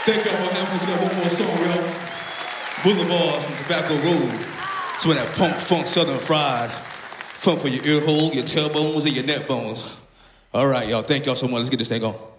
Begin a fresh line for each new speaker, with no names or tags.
Thank y'all for having us. We got one more song, y'all. Boulevard from Tobacco Road. It's when that punk, funk, southern fried. Funk for your ear hole, your tailbones, and your neck bones. All right, y'all. Thank y'all so much. Let's get this thing on.